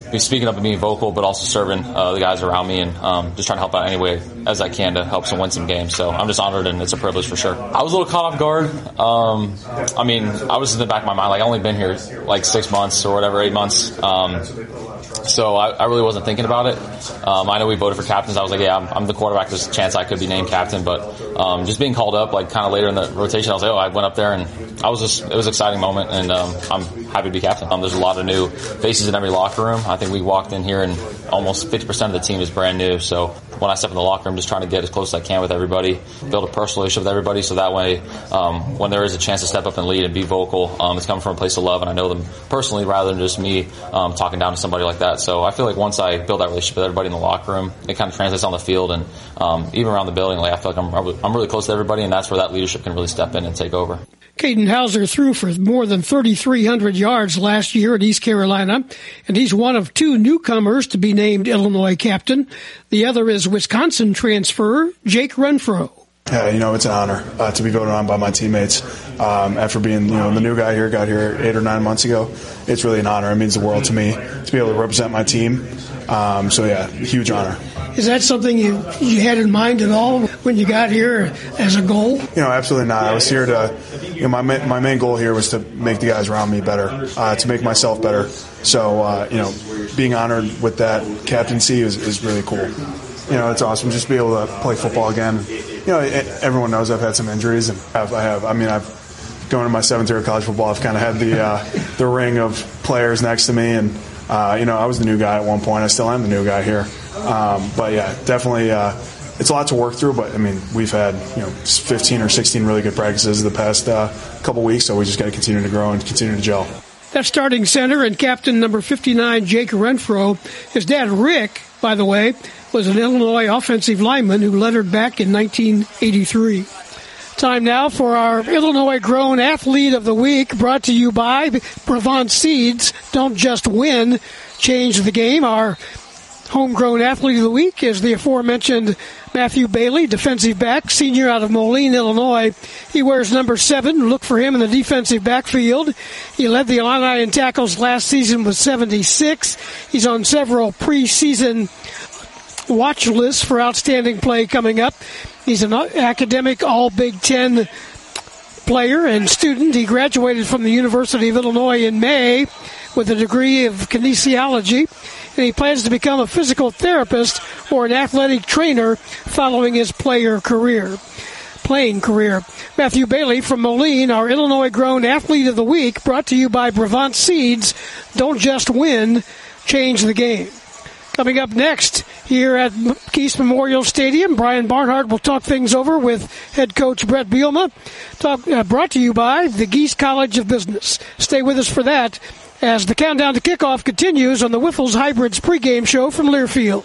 speaking up and being vocal, but also serving the guys around me and just trying to help out any way as I can to help them win some games. So I'm just honored, and it's a privilege for sure. I was a little caught off guard. I mean, I was in the back of my mind, like, I've only been here like 6 months or whatever, 8 months. So I really wasn't thinking about it. I know we voted for captains. I was like, yeah, I'm the quarterback. There's a chance I could be named captain. But just being called up, like, kind of later in the rotation, I was like, I went up there, and it was an exciting moment, and I'm happy to be captain. There's a lot of new faces in every locker room. I think we walked in here, and almost 50% of the team is brand new. So when I step in the locker room, just trying to get as close as I can with everybody, build a personal relationship with everybody, so that way when there is a chance to step up and lead and be vocal, it's coming from a place of love, and I know them personally rather than just me talking down to somebody like that. So I feel like once I build that relationship with everybody in the locker room, it kind of translates on the field, and even around the building. Like, I feel like I'm really close to everybody, and that's where that leadership can really step in and take over. Caden Hauser threw for more than 3,300 yards last year at East Carolina, and he's one of 2 newcomers to be named Illinois captain. The other is Wisconsin transfer Jake Renfro. Yeah, it's an honor to be voted on by my teammates. After being, the new guy here, got here 8 or 9 months ago. It's really an honor. It means the world to me to be able to represent my team. So, yeah, huge honor. Is that something you had in mind at all when you got here as a goal? Absolutely not. I was here to, my main goal here was to make the guys around me better, to make myself better. So, being honored with that captaincy is really cool. It's awesome just to be able to play football again. Everyone knows I've had some injuries, and I've going into my 7th year of college football, I've kind of had the ring of players next to me, and I was the new guy at one point. I still am the new guy here. But yeah, definitely, it's a lot to work through, but I mean, we've had, 15 or 16 really good practices the past couple weeks, so we just got to continue to grow and continue to gel. That starting center and captain number 59, Jake Renfro. His dad, Rick, by the way, was an Illinois offensive lineman who lettered back in 1983. Time now for our Illinois Grown Athlete of the Week, brought to you by Brevant Seeds. Don't just win, change the game. Our Homegrown Athlete of the Week is the aforementioned Matthew Bailey, defensive back, senior out of Moline, Illinois. He wears number 7. Look for him in the defensive backfield. He led the Illini in tackles last season with 76. He's on several preseason watch lists for outstanding play coming up. He's an academic All-Big Ten player and student. He graduated from the University of Illinois in May with a degree of kinesiology, and he plans to become a physical therapist or an athletic trainer following his playing career. Matthew Bailey from Moline, our Illinois Grown Athlete of the Week, brought to you by Brevant Seeds. Don't just win, change the game. Coming up next here at Geese Memorial Stadium, Brian Barnhart will talk things over with head coach Brett Bielema. Brought to you by the Geese College of Business. Stay with us for that as the countdown to kickoff continues on the Whiffles Hybrids pregame show from Learfield.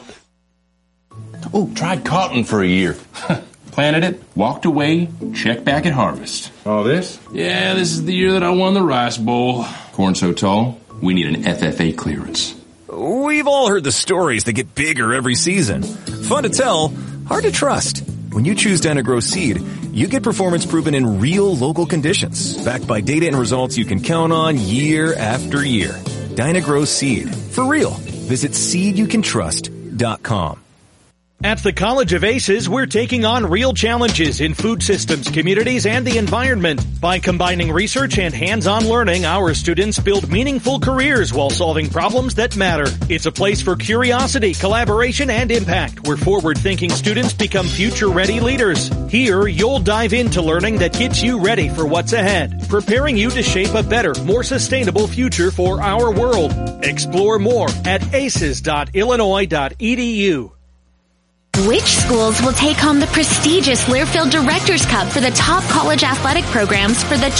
Oh, tried cotton for a year. Planted it, walked away, checked back at harvest. All this? Yeah, this is the year that I won the Rice Bowl. Corn so tall, we need an FFA clearance. We've all heard the stories that get bigger every season. Fun to tell, hard to trust. When you choose Dyna-Gro Seed, you get performance proven in real local conditions, backed by data and results you can count on year after year. Dyna-Gro Seed. For real. Visit seedyoucantrust.com. At the College of Aces, we're taking on real challenges in food systems, communities, and the environment. By combining research and hands-on learning, our students build meaningful careers while solving problems that matter. It's a place for curiosity, collaboration, and impact, where forward-thinking students become future-ready leaders. Here, you'll dive into learning that gets you ready for what's ahead, preparing you to shape a better, more sustainable future for our world. Explore more at aces.illinois.edu. Which schools will take home the prestigious Learfield Directors Cup for the top college athletic programs for the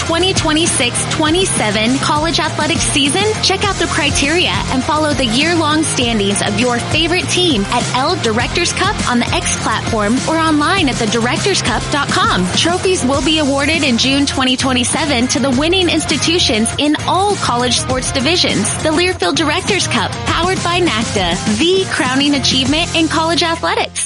2026-27 college athletic season? Check out the criteria and follow the year-long standings of your favorite team at L Directors Cup on the X platform or online at thedirectorscup.com. Trophies will be awarded in June 2027 to the winning institutions in all college sports divisions. The Learfield Directors Cup, powered by NACDA, the crowning achievement in college athletics.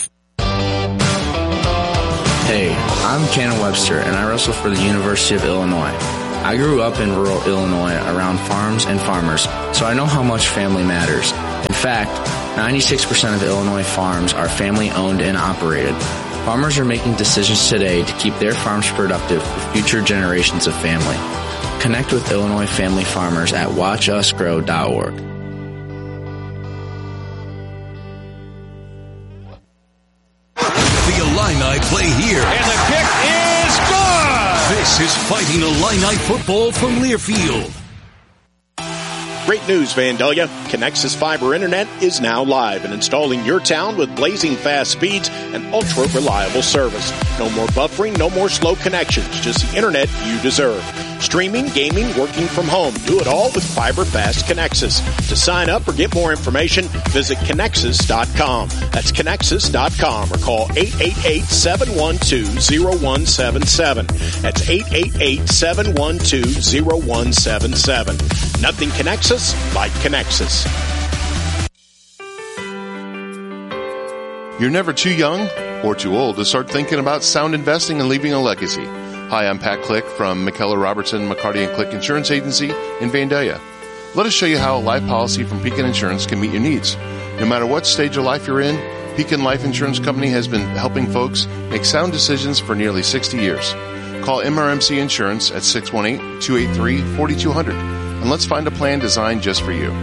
Hey, I'm Cannon Webster, and I wrestle for the University of Illinois. I grew up in rural Illinois around farms and farmers, so I know how much family matters. And fact, 96% of Illinois farms are family-owned and operated. Farmers are making decisions today to keep their farms productive for future generations of family. Connect with Illinois family farmers at watchusgrow.org. The Illini play here. And the kick is good! This is Fighting Illini football from Learfield. Great news, Vandalia. Connexus Fiber Internet is now live and installed in your town with blazing fast speeds and ultra-reliable service. No more buffering, no more slow connections, just the internet you deserve. Streaming, gaming, working from home. Do it all with Fiber Fast Connexus. To sign up or get more information, visit Connexus.com. That's Connexus.com or call 888-712-0177. That's 888-712-0177. Nothing connects us like Connexus. You're never too young or too old to start thinking about sound investing and leaving a legacy. Hi, I'm Pat Click from McKellar Robertson McCarty & Click Insurance Agency in Vandalia. Let us show you how a life policy from Pekin Insurance can meet your needs. No matter what stage of life you're in, Pekin Life Insurance Company has been helping folks make sound decisions for nearly 60 years. Call MRMC Insurance at 618-283-4200 and let's find a plan designed just for you.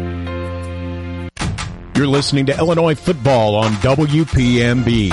You're listening to Illinois football on WPMB.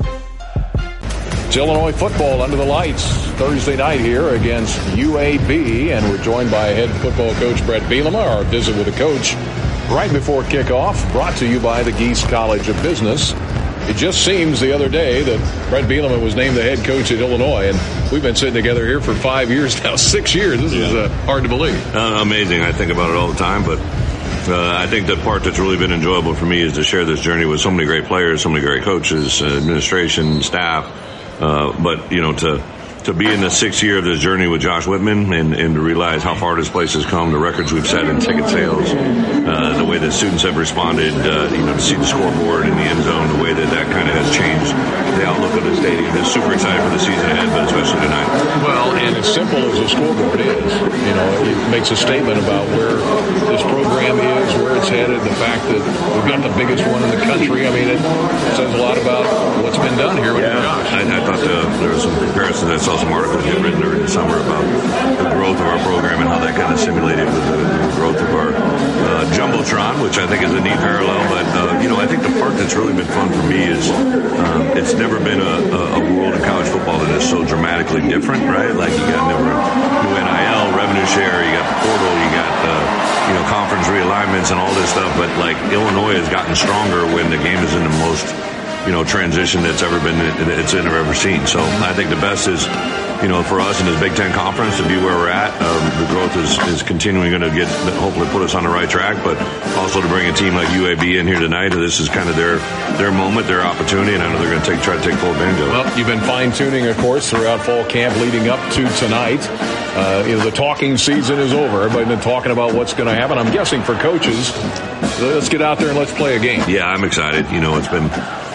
It's Illinois football under the lights Thursday night here against UAB, and we're joined by head football coach Brett Bielema. Our visit with the coach right before kickoff, brought to you by the Geese College of Business. It just seems the other day that Brett Bielema was named the head coach at Illinois, and we've been sitting together here for 5 years now, 6 years. This is hard to believe. Amazing. I think about it all the time, but I think the part that's really been enjoyable for me is to share this journey with so many great players, so many great coaches, administration, staff. But, you know, to be in the 6th year of this journey with Josh Whitman and to realize how far this place has come, the records we've set in ticket sales, the way that students have responded, to see the scoreboard in the end zone, the way that kind of has changed the outlook of the stadium. It's super excited for the season ahead, but especially tonight. Well, and as simple as the scoreboard is, it makes a statement about where this program is, where it's headed, the fact that we've got the biggest one in the country. I mean, it says a lot about what's been done here with Josh. I thought there were some comparisons. I saw some articles get written during the summer about the growth of our program and how that kind of simulated with the growth of our Jumbotron, which I think is a neat parallel. But, I think the part that's really been fun for me is it's never been a world of college football that is so dramatically different, right? Like you got new NIL, revenue share, you got the portal, you got conference realignments and all this stuff. But, like, Illinois has gotten stronger when the game is in the most transition that's ever seen. So I think the best is, for us in this Big Ten Conference to be where we're at. The growth is continuing going to hopefully put us on the right track, but also to bring a team like UAB in here tonight. This is kind of their moment, their opportunity, and I know they're going to try to take full advantage of it. Well, you've been fine-tuning, of course, throughout fall camp leading up to tonight. The talking season is over. Everybody's been talking about what's going to happen. I'm guessing for coaches, let's get out there and let's play a game. Yeah, I'm excited. It's been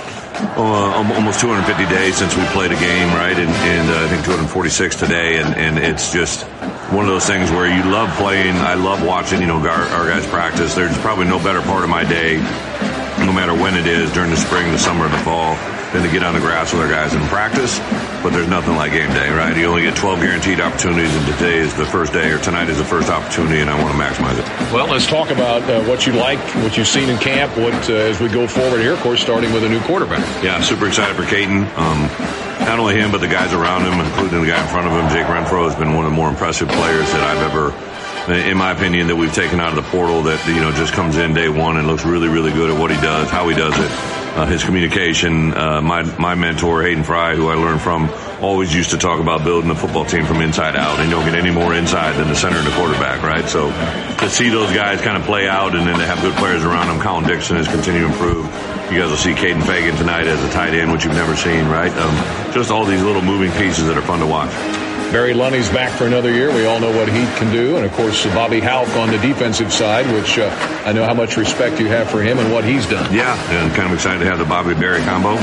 almost 250 days since we played a game, right? And I think 246 today. And it's just one of those things where you love playing. I love watching, our guys practice. There's probably no better part of my day, no matter when it is, during the spring, the summer, the fall, than to get on the grass with our guys and practice. But there's nothing like game day, right? You only get 12 guaranteed opportunities, and today is the first day, or tonight is the first opportunity, and I want to maximize it. Well, let's talk about what you like, what you've seen in camp, as we go forward here, of course, starting with a new quarterback. Yeah, super excited for Caden. Not only him, but the guys around him, including the guy in front of him, Jake Renfro, has been one of the more impressive players that I've ever, in my opinion, that we've taken out of the portal, that just comes in day one and looks really, really good at what he does, how he does it. His communication, my mentor, Hayden Fry, who I learned from, always used to talk about building a football team from inside out, and you don't get any more inside than the center and the quarterback, right? So to see those guys kind of play out and then to have good players around them, Colin Dixon has continued to improve. You guys will see Caden Fagan tonight as a tight end, which you've never seen, right? Just all these little moving pieces that are fun to watch. Barry Lunny's back for another year. We all know what he can do. And, of course, Bobby Houck on the defensive side, which I know how much respect you have for him and what he's done. Yeah, and kind of excited to have the Bobby-Barry combo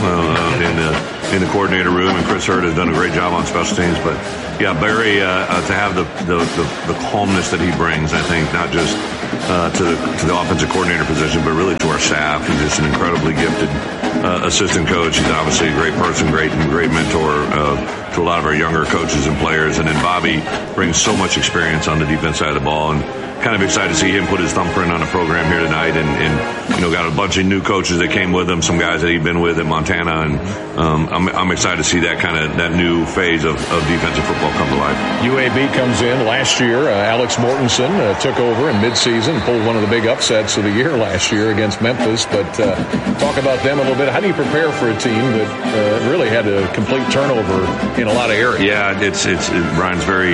in the coordinator room. And Chris Hurd has done a great job on special teams. But, yeah, Barry, to have the calmness that he brings, I think, not just to the offensive coordinator position, but really to staff. He's just an incredibly gifted assistant coach. He's obviously a great person, great mentor to a lot of our younger coaches and players. And then Bobby brings so much experience on the defense side of the ball, and kind of excited to see him put his thumbprint on the program here tonight. And you know, got a bunch of new coaches that came with him, some guys that he'd been with at Montana, and I'm excited to see that new phase of defensive football come to life. UAB comes in last year. Alex Mortensen took over in midseason, pulled one of the big upsets of the year last year against Memphis. But talk about them a little bit. How do you prepare for a team that really had a complete turnover in a lot of areas? Yeah, it's Brian's very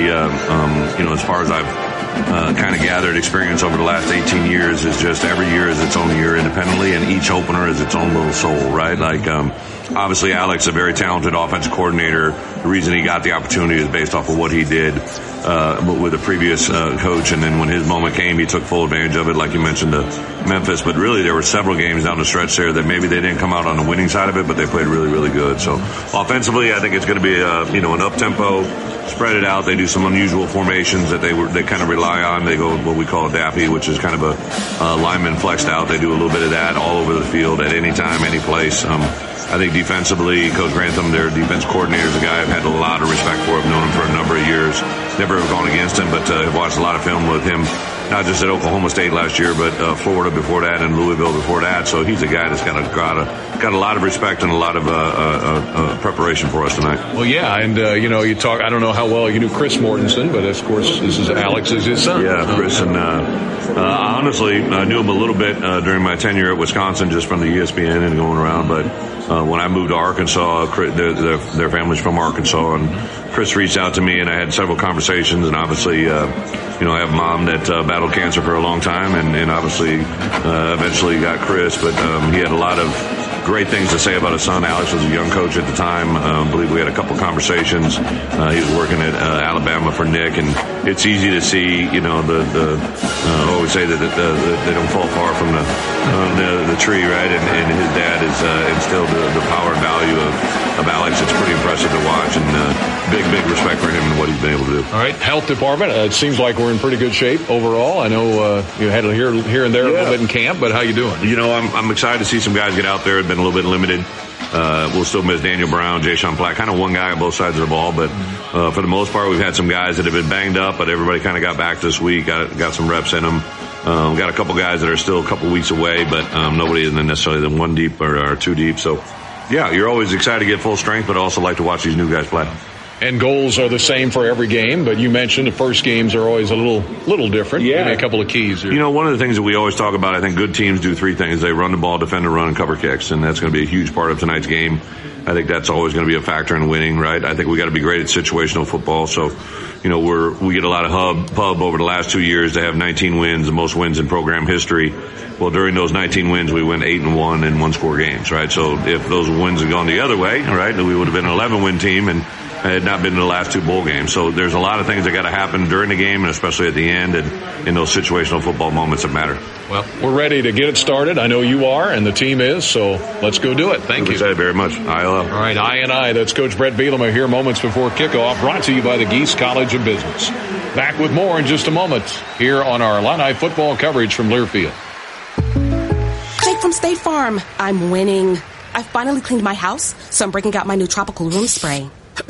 as far as I've kind of gathered experience over the last 18 years, is just every year is its own year independently, and each opener is its own little soul, right? Like, obviously Alex, a very talented offensive coordinator. The reason he got the opportunity is based off of what he did with a previous coach, and then when his moment came, he took full advantage of it, like you mentioned, to Memphis. But really, there were several games down the stretch there that maybe they didn't come out on the winning side of it, but they played really, really good. So offensively, I think it's going to be an up-tempo, spread it out. They do some unusual formations that they kind of rely on. They go what we call a dappy, which is kind of a lineman flexed out. They do a little bit of that all over the field at any time, any place. I think defensively, Coach Grantham, their defense coordinator, is a guy I've had a lot of respect for. I've known him for a number of years. Never have gone against him, but I've watched a lot of film with him, not just at Oklahoma State last year, but Florida before that and Louisville before that. So he's a guy that's got a lot of respect and a lot of preparation for us tonight. Well, yeah, and you talk. I don't know how well you knew Chris Mortensen, but of course this is Alex is his son. Yeah, Chris, and honestly, I knew him a little bit during my tenure at Wisconsin, just from the ESPN and going around, but. When I moved to Arkansas, their family's from Arkansas, and Chris reached out to me, and I had several conversations, and obviously, I have a mom that battled cancer for a long time, and obviously eventually got Chris, but he had a lot of great things to say about his son. Alex was a young coach at the time. I believe we had a couple conversations. He was working at Alabama for Nick, and it's easy to see, I always say that they don't fall far from the tree, right? And his dad has instilled the power and value of Alex. It's pretty impressive to watch, and big respect for him and what he's been able to do. All right, health department. It seems like we're in pretty good shape overall. I know you had it here and there a little bit in camp, but how you doing? I'm excited to see some guys get out there. It's been a little bit limited. We'll still miss Daniel Brown, Jayshon Platt, kind of one guy on both sides of the ball, but for the most part, we've had some guys that have been banged up, but everybody kind of got back this week, got some reps in them. Got a couple guys that are still a couple weeks away, but nobody isn't necessarily the one deep or two deep. So, yeah, you're always excited to get full strength, but also like to watch these new guys play. And goals are the same for every game, but you mentioned the first games are always a little different. Yeah. Give me a couple of keys here. One of the things that we always talk about, I think good teams do three things. They run the ball, defend the run, and cover kicks, and that's going to be a huge part of tonight's game. I think that's always going to be a factor in winning, right? I think we got to be great at situational football. So, we get a lot of pub over the last 2 years to have 19 wins, the most wins in program history. Well, during those 19 wins, we went 8-1 in one-score games, right? So if those wins had gone the other way, right, we would have been an 11-win team and had not been in the last two bowl games. So there's a lot of things that got to happen during the game and especially at the end and in those situational football moments that matter. Well, we're ready to get it started. I know you are and the team is, so let's go do it. Thank you. Excited very much. ILL. All right, I. That's Coach Brett Bielema here moments before kickoff, brought to you by the Geese College of Business. Back with more in just a moment here on our Illini football coverage from Learfield. Jake from State Farm. I'm winning. I finally cleaned my house, so I'm breaking out my new tropical room spray.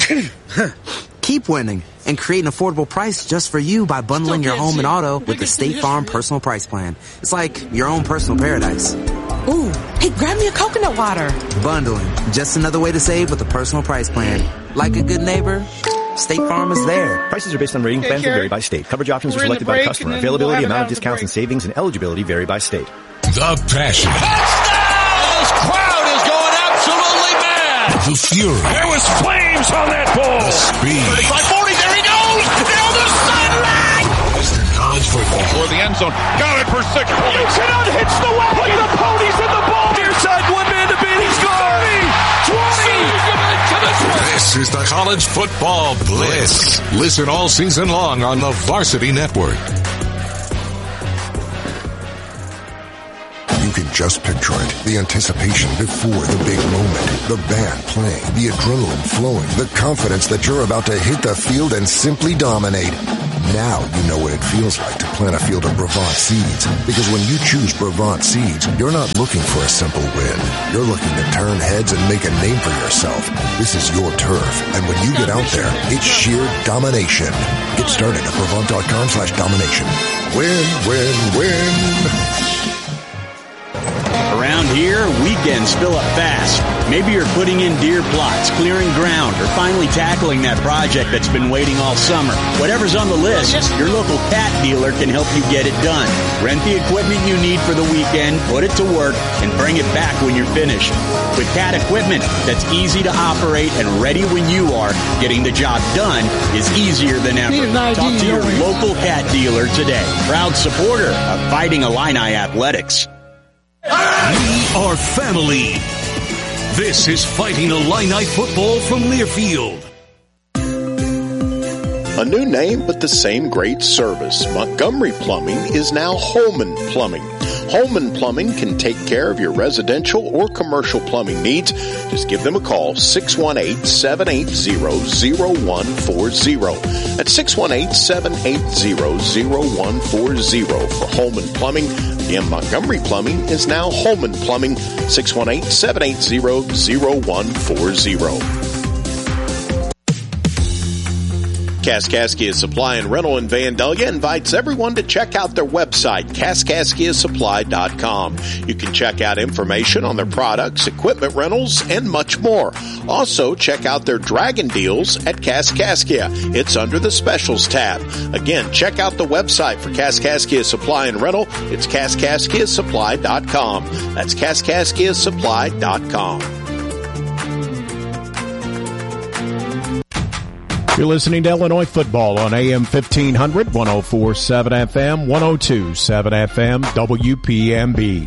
Keep winning and create an affordable price just for you by bundling your home and auto with the State Farm Personal Price Plan. It's like your own personal paradise. Ooh, hey, grab me a coconut water. Bundling, just another way to save with a personal price plan. Like a good neighbor, State Farm is there. Prices are based on rating plans and vary by state. Coverage options are selected by customer. Availability, amount of discounts and savings, and eligibility vary by state. The passion. This crowd is going absolutely mad. The fury. There was flames on that ball. The speed. 35-40, there he goes! Down the sideline! Western College football. For the end zone. Got it for 6 points. You cannot hitch the wagon. Look at the ponies in the ball. Near side, one man to beat. He's gone. 20. This is the College Football Blitz. Listen all season long on the Varsity Network. You can just picture it. The anticipation before the big moment. The band playing, the adrenaline flowing, the confidence that you're about to hit the field and simply dominate. Now you know what it feels like to plant a field of Brevant seeds. Because when you choose Brevant seeds, you're not looking for a simple win. You're looking to turn heads and make a name for yourself. This is your turf. And when you get out there, it's sheer domination. Get started at Brevant.com/domination. Win, win, win. Around here, weekends fill up fast. Maybe you're putting in deer plots, clearing ground, or finally tackling that project that's been waiting all summer. Whatever's on the list, your local Cat dealer can help you get it done. Rent the equipment you need for the weekend, put it to work, and bring it back when you're finished. With Cat equipment that's easy to operate and ready when you are, getting the job done is easier than ever. Talk to your local Cat dealer today. Proud supporter of Fighting Illini Athletics. We are family. This is Fighting Illini football from Learfield. A new name, but the same great service. Montgomery Plumbing is now Holman Plumbing. Holman Plumbing can take care of your residential or commercial plumbing needs. Just give them a call, 618-780-0140. That's 618-780-0140 for Holman Plumbing. Again, Montgomery Plumbing is now Holman Plumbing, 618-780-0140. Kaskaskia Supply and Rental in Vandalia invites everyone to check out their website, KaskaskiaSupply.com. You can check out information on their products, equipment rentals, and much more. Also, check out their Dragon Deals at Kaskaskia. It's under the Specials tab. Again, check out the website for Kaskaskia Supply and Rental. It's KaskaskiaSupply.com. That's KaskaskiaSupply.com. You're listening to Illinois football on AM 1500, 104.7 FM, 102.7 FM, WPMB.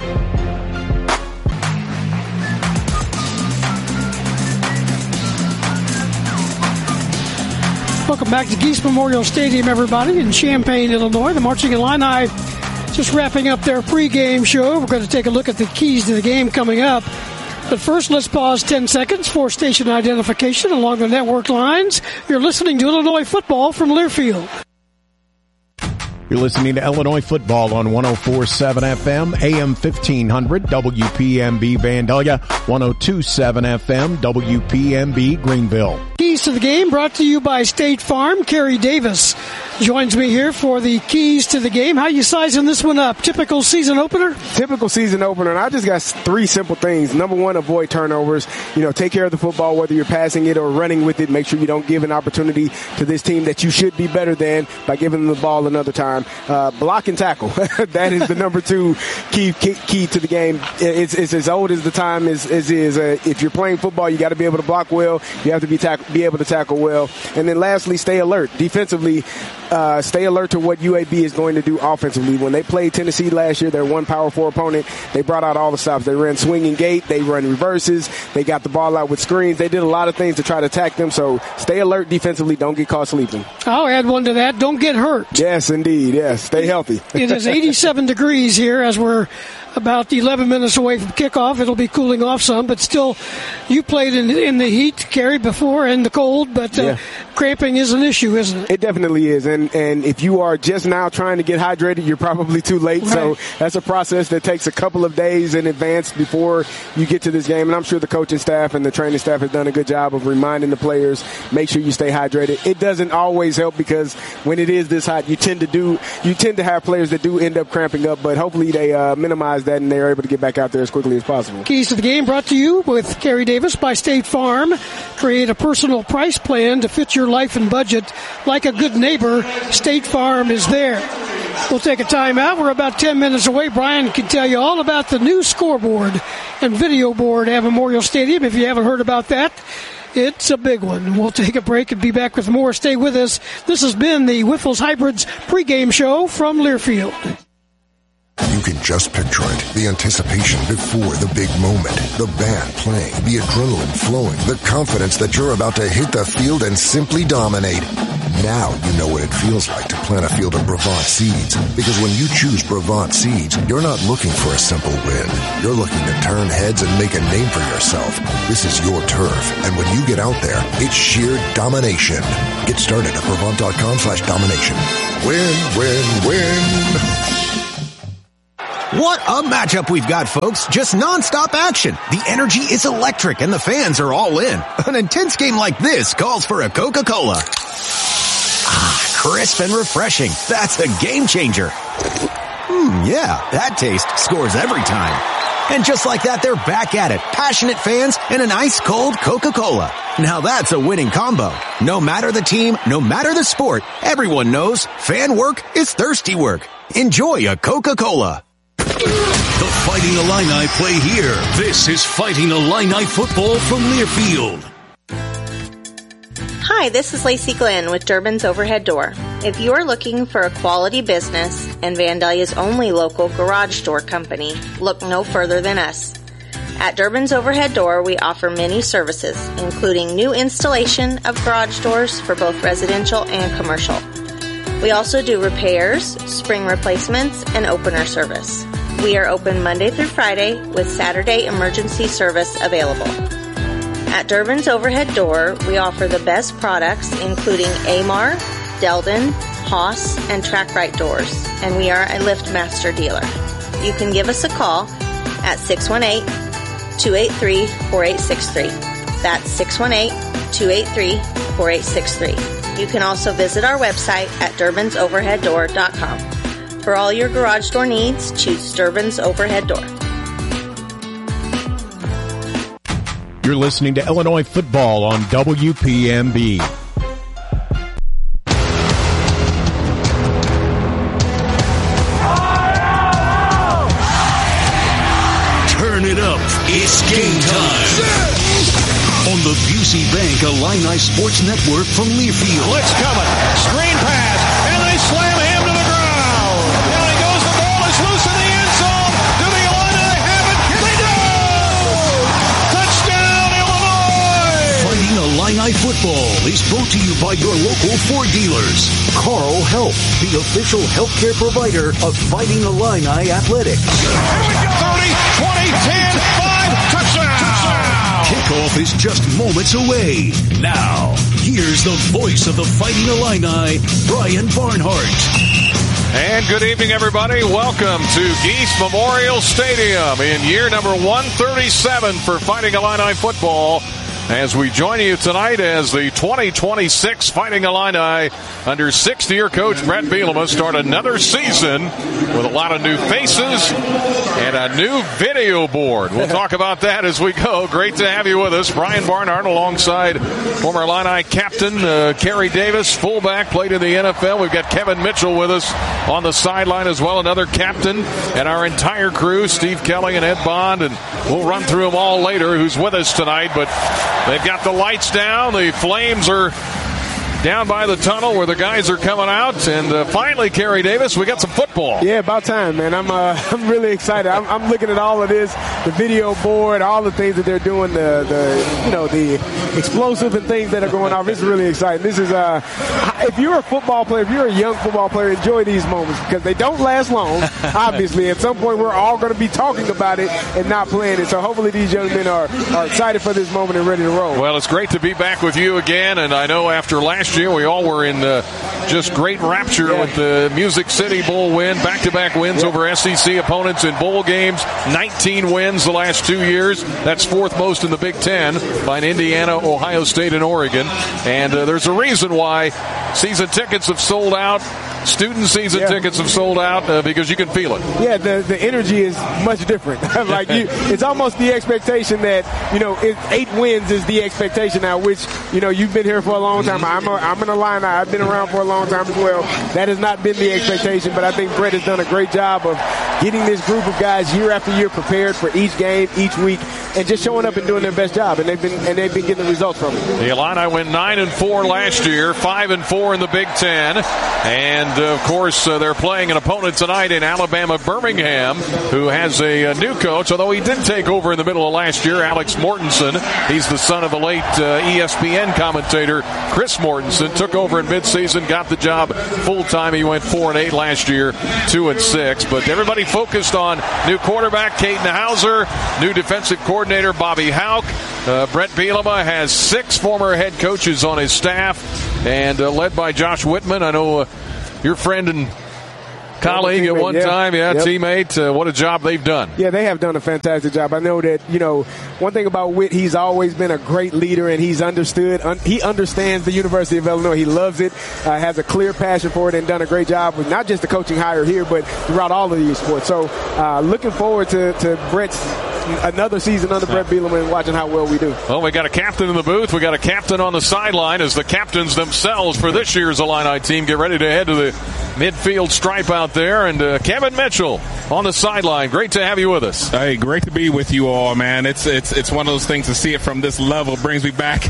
Welcome back to Geese Memorial Stadium, everybody, in Champaign, Illinois. The Marching Illini just wrapping up their pregame show. We're going to take a look at the keys to the game coming up. But first, let's pause 10 seconds for station identification along the network lines. You're listening to Illinois football from Learfield. You're listening to Illinois football on 104.7 FM, AM 1500, WPMB Vandalia, 102.7 FM, WPMB Greenville. Keys to the game brought to you by State Farm. Kerry Davis joins me here for the keys to the game. How you sizing this one up? Typical season opener? Typical season opener, and I just got three simple things. Number one, avoid turnovers. Take care of the football, whether you're passing it or running with it. Make sure you don't give an opportunity to this team that you should be better than by giving them the ball another time. Block and tackle. That is the number two key to the game. It's as old as the time is. If you're playing football, you got to be able to block well. You have to be able to tackle well. And then lastly, stay alert. Defensively, stay alert to what UAB is going to do offensively. When they played Tennessee last year, their one Power 4 opponent, they brought out all the stops. They ran swinging gate. They run reverses. They got the ball out with screens. They did a lot of things to try to attack them. So stay alert defensively. Don't get caught sleeping. I'll add one to that. Don't get hurt. Yes, indeed. Yes. Stay healthy. It is 87 degrees here as we're about 11 minutes away from kickoff. It'll be cooling off some, but still, you played in the heat, Kerry, before, in the cold, but cramping is an issue, isn't it? It definitely is, and if you are just now trying to get hydrated, you're probably too late, right. So that's a process that takes a couple of days in advance before you get to this game, and I'm sure the coaching staff and the training staff has done a good job of reminding the players, make sure you stay hydrated. It doesn't always help because when it is this hot, you tend to have players that do end up cramping up, but hopefully they minimize that and they're able to get back out there as quickly as possible. Keys to the game brought to you with Kerry Davis by State Farm. Create a personal price plan to fit your life and budget. Like a good neighbor, State Farm is there. We'll take a timeout. We're about 10 minutes away. Brian can tell you all about the new scoreboard and video board at Memorial Stadium. If you haven't heard about that, it's a big one. We'll take a break and be back with more. Stay with us. This has been the Wyffels Hybrids pregame show from Learfield. You can just picture it. The anticipation before the big moment. The band playing, the adrenaline flowing, the confidence that you're about to hit the field and simply dominate. Now you know what it feels like to plant a field of Brevant seeds. Because when you choose Brevant seeds, you're not looking for a simple win. You're looking to turn heads and make a name for yourself. This is your turf. And when you get out there, it's sheer domination. Get started at Brevant.com/domination. Win, win, win. What a matchup we've got, folks. Just nonstop action. The energy is electric and the fans are all in. An intense game like this calls for a Coca-Cola. Ah, crisp and refreshing. That's a game changer. Yeah, that taste scores every time. And just like that, they're back at it. Passionate fans and an ice-cold Coca-Cola. Now that's a winning combo. No matter the team, no matter the sport, everyone knows fan work is thirsty work. Enjoy a Coca-Cola. The Fighting Illini play here. This is Fighting Illini football from Learfield. Hi, this is Lacey Glenn with Durbin's Overhead Door. If you are looking for a quality business and Vandalia's only local garage door company, look no further than us. At Durbin's Overhead Door, we offer many services, including new installation of garage doors for both residential and commercial. We also do repairs, spring replacements, and opener service. We are open Monday through Friday with Saturday emergency service available. At Durbin's Overhead Door, we offer the best products including Amar, Delden, Haas, and TrackRite doors, and we are a LiftMaster dealer. You can give us a call at 618-283-4863. That's 618-283-4863. You can also visit our website at DurbinsOverheadDoor.com. For all your garage door needs, choose Durbin's Overhead Door. You're listening to Illinois football on WPMB. Turn it up. It's game time. On the Busey Bank Illini Sports Network from Learfield. Blitz coming. Screen pass. And they slam him to the ground. Down he goes. The ball is loose in the end zone. Do the Illini have it? They do! Touchdown, Illinois! Fighting Illini football is brought to you by your local Ford dealers. Carl Health, the official healthcare provider of Fighting Illini Athletics. Here we go. 30, 20, 10, 5, touchdown! Kickoff is just moments away. Now, here's the voice of the Fighting Illini, Brian Barnhart. And good evening, everybody. Welcome to Geese Memorial Stadium in year number 137 for Fighting Illini football, as we join you tonight as the 2026 Fighting Illini under 6th-year coach Brett Bielema start another season with a lot of new faces and a new video board. We'll talk about that as we go. Great to have you with us. Brian Barnhart alongside former Illini captain Kerry Davis, fullback, played in the NFL. We've got Kevin Mitchell with us on the sideline as well, another captain, and our entire crew, Steve Kelly and Ed Bond, and we'll run through them all later who's with us tonight, but they've got the lights down. The flames are down by the tunnel where the guys are coming out. And finally, Kerry Davis, we got some football. Yeah, about time, man. I'm really excited. I'm looking at all of this, the video board, all the things that they're doing, the explosive and things that are going off. It's really exciting. This is if you're a football player, if you're a young football player, enjoy these moments because they don't last long. Obviously, at some point we're all going to be talking about it and not playing it. So hopefully these young men are excited for this moment and ready to roll. Well, it's great to be back with you again, and I know after last year we all were in just great rapture with the Music City Bowl win, back-to-back wins over SEC opponents in bowl games, 19 wins the last 2 years. That's fourth most in the Big Ten behind Indiana, Ohio State, and Oregon. And there's a reason why season tickets have sold out. Student season tickets have sold out because you can feel it. Yeah, the energy is much different. It's almost the expectation that 8 wins is the expectation now, which you've been here for a long time. I'm an Illini. I've been around for a long time as well. That has not been the expectation, but I think Brett has done a great job of getting this group of guys year after year prepared for each game, each week, and just showing up and doing their best job. And they've been getting the results from it. The Illini went 9-4 last year, 5-4 in the Big Ten, and of course they're playing an opponent tonight in Alabama Birmingham, who has a new coach. Although he did take over in the middle of last year, Alex Mortensen. He's the son of the late ESPN commentator Chris Mortensen. Took over in midseason, got the job full time. He went 4-8 last year, 2-6. But everybody focused on new quarterback Caden Hauser, new defensive coordinator Bobby Hauck. Brett Bielema has 6 former head coaches on his staff, and led by Josh Whitman. I know your friend and colleague at one time, teammate. What a job they've done. Yeah, they have done a fantastic job. I know that, one thing about Whit, he's always been a great leader, and he's he understands the University of Illinois. He loves it, has a clear passion for it, and done a great job with not just the coaching hire here, but throughout all of these sports. So looking forward to Brett's another season under Brett Bielema and watching how well we do. Well, we got a captain in the booth. We got a captain on the sideline as the captains themselves for this year's Illini team get ready to head to the midfield stripe out there. And Kevin Mitchell on the sideline. Great to have you with us. Hey, great to be with you all, man. It's one of those things to see it from this level. It brings me back.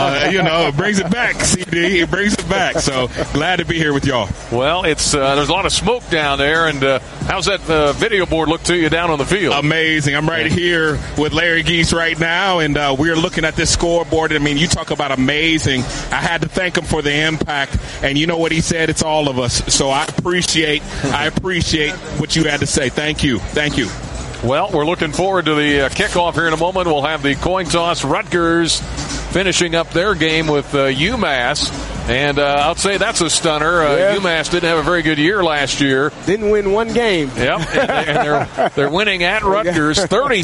It brings it back, CD. It brings it back. So glad to be here with y'all. Well, it's there's a lot of smoke down there. And how's that video board look to you down on the field? Amazing. I'm right here with Larry Geese right now, and we're looking at this scoreboard. I mean, you talk about amazing. I had to thank him for the impact, and you know what he said? It's all of us. So I appreciate what you had to say. Thank you. Well, we're looking forward to the kickoff here in a moment. We'll have the coin toss. Rutgers finishing up their game with UMass. And I'll say that's a stunner. UMass didn't have a very good year last year. Didn't win one game. Yep, and they're winning at Rutgers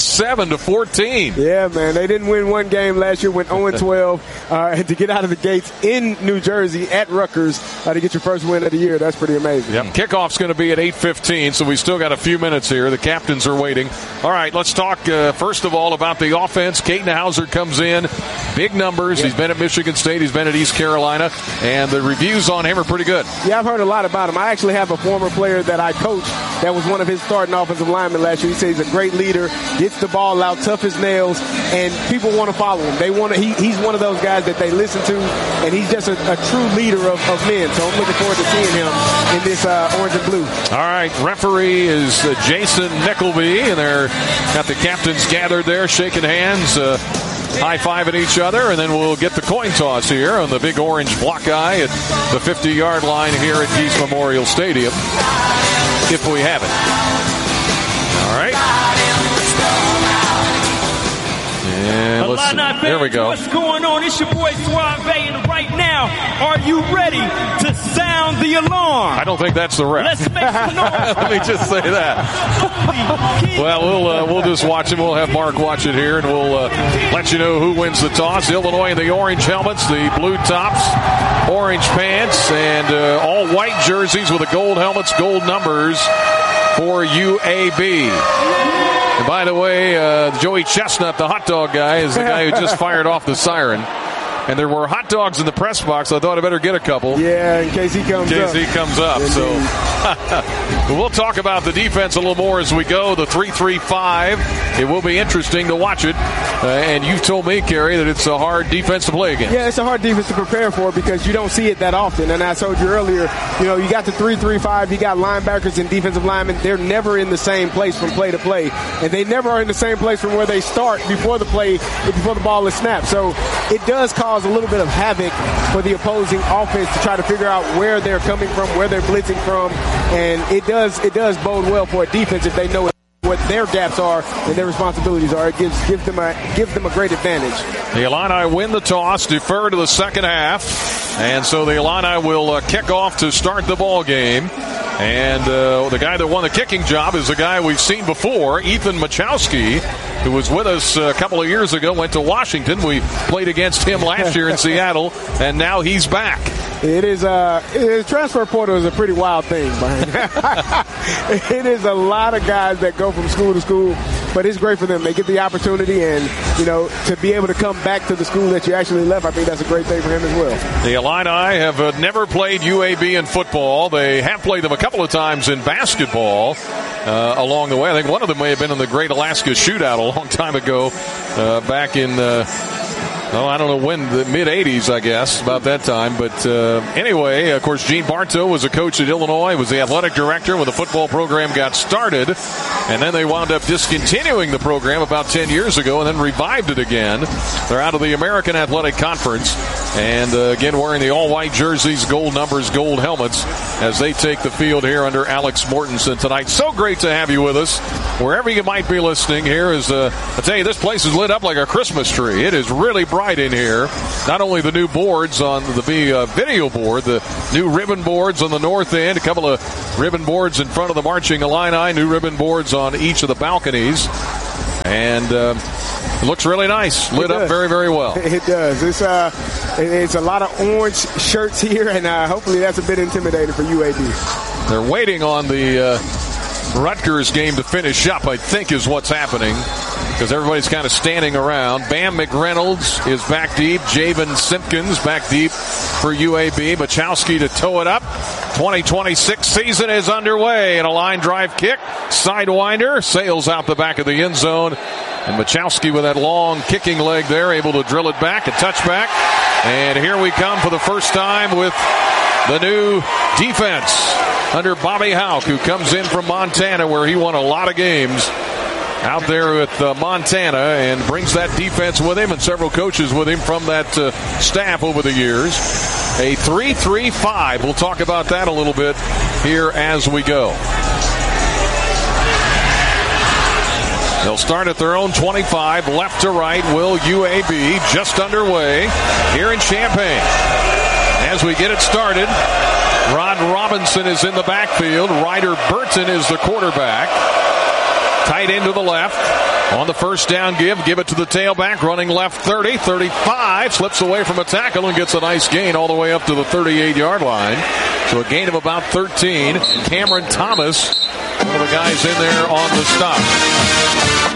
37-14. Yeah, man, they didn't win one game last year. Went 0-12 to get out of the gates in New Jersey at Rutgers to get your first win of the year. That's pretty amazing. Yep, kickoff's going to be at 8:15, so we still got a few minutes here. The captains are waiting. All right, let's talk first of all about the offense. Caden Hauser comes in, big numbers. Yep. He's been at Michigan State. He's been at East Carolina. And the reviews on him are pretty good. Yeah, I've heard a lot about him. I actually have a former player that I coached that was one of his starting offensive linemen last year. He says he's a great leader, gets the ball out, tough as nails, and people want to follow him. He's one of those guys that they listen to, and he's just a true leader of men. So I'm looking forward to seeing him in this orange and blue. All right, referee is Jason Nickleby, and they're got the captains gathered there, shaking hands. High-fiving each other, and then we'll get the coin toss here on the big orange block eye at the 50-yard line here at Geese Memorial Stadium, if we have it. All right. And there we go. What's going on? It's your boy Suave, and right now, are you ready to sound the alarm? I don't think that's the ref. Let's make some noise. Let me just say that. Well, we'll just watch it. We'll have Mark watch it here, and we'll let you know who wins the toss. Illinois in the orange helmets, the blue tops, orange pants, and all white jerseys with the gold helmets, gold numbers for UAB. And by the way, Joey Chestnut, the hot dog guy, is the guy who just fired off the siren. And there were hot dogs in the press box. I thought I better get a couple. Yeah, in case he comes up. So we'll talk about the defense a little more as we go. The 3-3-5. It will be interesting to watch it. And you've told me, Kerry, that it's a hard defense to play against. Yeah, it's a hard defense to prepare for because you don't see it that often. And I told you earlier, you got the 3-3-5. You got linebackers and defensive linemen. They're never in the same place from play to play. And they never are in the same place from where they start before the ball is snapped. So it does cause a little bit of havoc for the opposing offense to try to figure out where they're coming from, where they're blitzing from, and it does bode well for a defense if they know what their gaps are and their responsibilities are. It gives them a great advantage. The Illini win the toss, defer to the second half, and so the Illini will kick off to start the ball game. And the guy that won the kicking job is the guy we've seen before, Ethan Machowski, who was with us a couple of years ago, went to Washington. We played against him last year in Seattle, and now he's back. It is transfer portal is a pretty wild thing, Brian. It is a lot of guys that go from school to school. but it's great for them. They get the opportunity, and, to be able to come back to the school that you actually left, I think that's a great thing for him as well. The Illini have never played UAB in football. They have played them a couple of times in basketball along the way. I think one of them may have been in the Great Alaska Shootout a long time ago, back in I don't know when, the mid-'80s, I guess, about that time. But anyway, of course, Gene Bartow was a coach at Illinois, was the athletic director when the football program got started. And then they wound up discontinuing the program about 10 years ago and then revived it again. They're out of the American Athletic Conference. And again, wearing the all-white jerseys, gold numbers, gold helmets, as they take the field here under Alex Mortensen tonight. So great to have you with us. Wherever you might be listening, here is, I tell you, this place is lit up like a Christmas tree. It is really bright in here. Not only the new boards on the video board, the new ribbon boards on the north end, a couple of ribbon boards in front of the Marching Illini, new ribbon boards on each of the balconies. And it looks really nice. Lit up very, very well. It does. It's a lot of orange shirts here, and hopefully that's a bit intimidating for UAB. They're waiting on the Rutgers game to finish up, I think, is what's happening, because everybody's kind of standing around. Bam McReynolds is back deep. Javen Simpkins back deep for UAB. Machowski to tow it up. 2026 season is underway, and a line drive kick. Sidewinder sails out the back of the end zone. And Machowski with that long kicking leg there, able to drill it back, a touchback. And here we come for the first time with the new defense under Bobby Hauck, who comes in from Montana, where he won a lot of games out there with Montana, and brings that defense with him and several coaches with him from that staff over the years. A 3-3-5. We'll talk about that a little bit here as we go. They'll start at their own 25, left to right. Will UAB just underway here in Champaign. As we get it started, Rod Robinson is in the backfield. Ryder Burton is the quarterback. Tight end to the left. On the first down give it to the tailback, running left 30, 35, slips away from a tackle and gets a nice gain all the way up to the 38-yard line. So a gain of about 13. Cameron Thomas, one of the guys in there on the stop.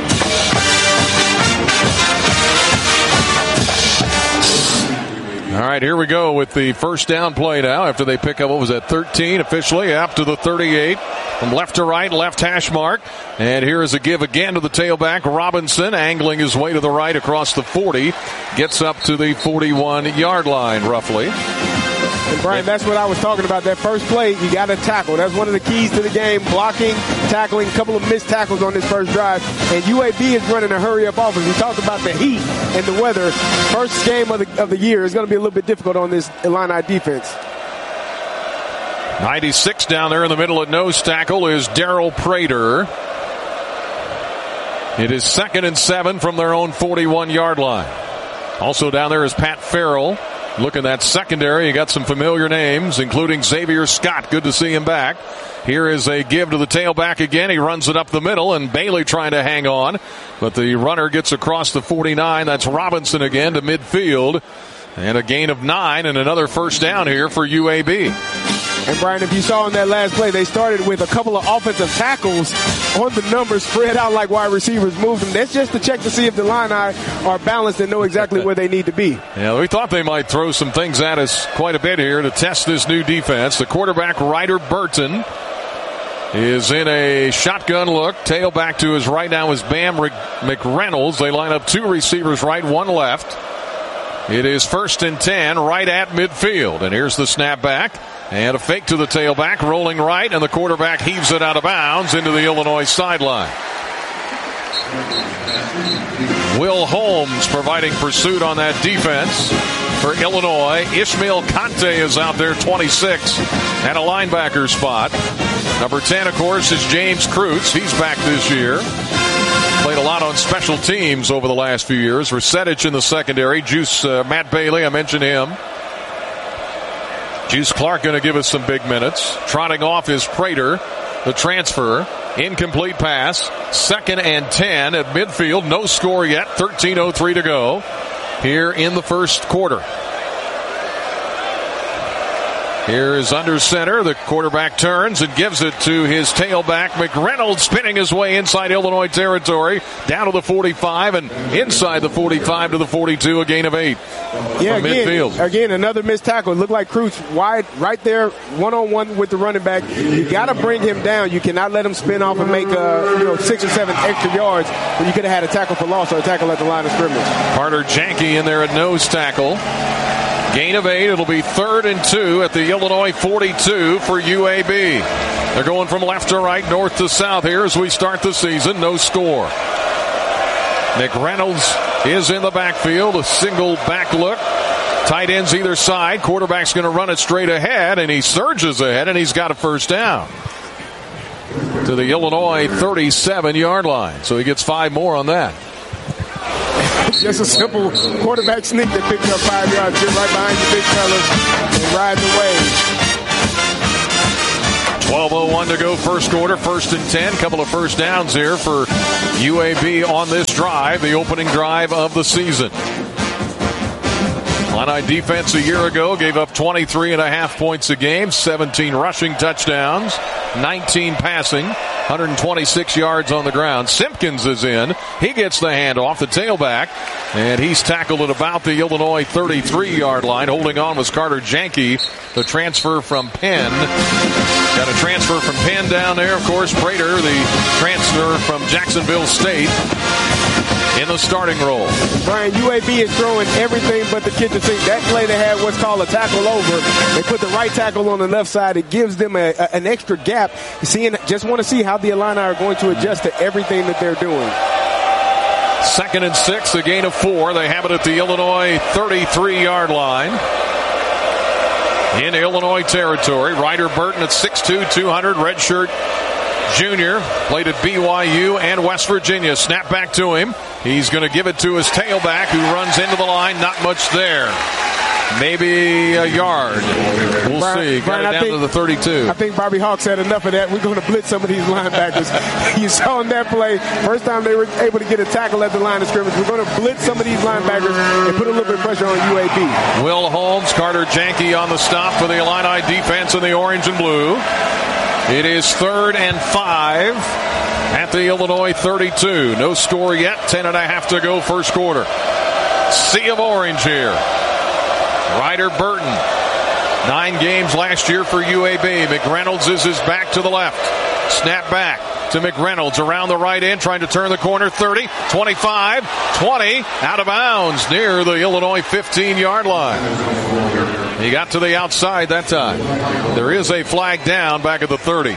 All right, here we go with the first down play now after they pick up, 13 officially, up to the 38. From left to right, left hash mark. And here is a give again to the tailback. Robinson angling his way to the right across the 40. Gets up to the 41-yard line, roughly. And, Brian, that's what I was talking about. That first play, you got to tackle. That's one of the keys to the game. Blocking, tackling, a couple of missed tackles on this first drive. And UAB is running a hurry-up offense. We talked about the heat and the weather. First game of the year is going to be a little bit difficult on this Illini defense. 96 down there in the middle at nose tackle is Daryl Prater. It is 2nd and 7 from their own 41-yard line. Also down there is Pat Farrell. Looking at secondary, you got some familiar names, including Xavier Scott. Good to see him back. Here is a give to the tailback again. He runs it up the middle, and Bailey trying to hang on. But the runner gets across the 49. That's Robinson again to midfield. And a gain of 9 and another first down here for UAB. And, Brian, if you saw in that last play, they started with a couple of offensive tackles on the numbers, spread out like wide receivers, moved them. That's just to check to see if the Illini are balanced and know exactly where they need to be. Yeah, we thought they might throw some things at us quite a bit here to test this new defense. The quarterback, Ryder Burton, is in a shotgun look. Tailback to his right now is Bam McReynolds. They line up 2 receivers right, 1 left. It is 1st and 10 right at midfield. And here's the snap back. And a fake to the tailback, rolling right, and the quarterback heaves it out of bounds into the Illinois sideline. Will Holmes providing pursuit on that defense for Illinois. Ishmael Conte is out there, 26, at a linebacker spot. Number 10, of course, is James Kreutz. He's back this year. Played a lot on special teams over the last few years. Resetich in the secondary. Matt Bailey, I mentioned him. Juice Clark going to give us some big minutes. Trotting off is Prater, the transfer. Incomplete pass. 2nd and 10 at midfield. No score yet. 13:03 to go here in the first quarter. Here is under center. The quarterback turns and gives it to his tailback, McReynolds, spinning his way inside Illinois territory, down to the 45 and inside the 45 to the 42, a gain of 8 from midfield. Again, another missed tackle. It looked like Cruz wide right there, one-on-one with the running back. You got to bring him down. You cannot let him spin off and make 6 or 7 extra yards when you could have had a tackle for loss or a tackle at the line of scrimmage. Carter Janke in there at nose tackle. Gain of 8. It'll be 3rd and 2 at the Illinois 42 for UAB. They're going from left to right, north to south here as we start the season. No score. McReynolds is in the backfield. A single back look. Tight ends either side. Quarterback's going to run it straight ahead, and he surges ahead, and he's got a first down to the Illinois 37-yard line. So he gets 5 more on that. Just a simple quarterback sneak that picked up 5 yards. Get right behind you big fellas and ride the wave. 12:01 to go first quarter, 1st and 10. Couple of first downs here for UAB on this drive, the opening drive of the season. Illini defense a year ago gave up 23.5 points a game, 17 rushing touchdowns, 19 passing, 126 yards on the ground. Simpkins is in. He gets the handoff, the tailback, and he's tackled at about the Illinois 33-yard line. Holding on was Carter Janke, the transfer from Penn. Got a transfer from Penn down there. Of course, Prater, the transfer from Jacksonville State, in the starting role. Brian, UAB is throwing everything but the kitchen sink. That play they had what's called a tackle over. They put the right tackle on the left side. It gives them an extra gap. Just want to see how the Illini are going to adjust to everything that they're doing. 2nd and 6, a gain of 4. They have it at the Illinois 33-yard line. In Illinois territory, Ryder Burton at 6'2", 200, redshirt junior, played at BYU and West Virginia. Snap back to him. He's going to give it to his tailback, who runs into the line. Not much there. Maybe a yard. We'll see. Got it down to the 32. I think Bobby Hawks had enough of that. We're going to blitz some of these linebackers. You saw in that play, first time they were able to get a tackle at the line of scrimmage. We're going to blitz some of these linebackers and put a little bit of pressure on UAB. Will Holmes, Carter Janke on the stop for the Illini defense in the orange and blue. It is 3rd and 5 at the Illinois 32. No score yet. 10.5 to go first quarter. Sea of orange here. Ryder Burton, 9 games last year for UAB. McReynolds is his back to the left. Snap back to McReynolds around the right end, trying to turn the corner. 30, 25, 20, out of bounds near the Illinois 15-yard line. He got to the outside that time. There is a flag down back at the 30.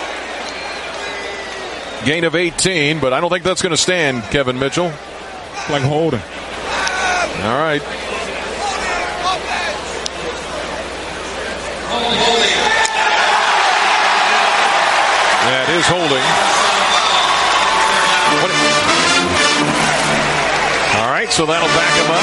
Gain of 18, but I don't think that's going to stand, Kevin Mitchell. Like holding. All right. That is holding. All right, so that'll back him